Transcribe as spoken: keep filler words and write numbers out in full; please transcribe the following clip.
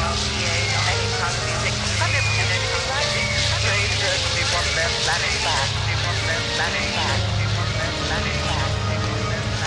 create any kind of music. I've never done anything like this. Strange to be one of them planet back, be one of them planet back.